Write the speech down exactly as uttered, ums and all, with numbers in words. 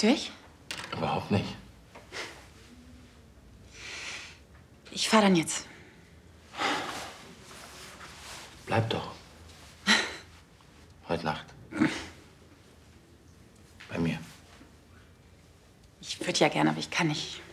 Störe ich? Überhaupt nicht. Ich fahre dann jetzt. Bleib doch. Heute Nacht. Bei mir. Ich würde ja gerne, aber ich kann nicht.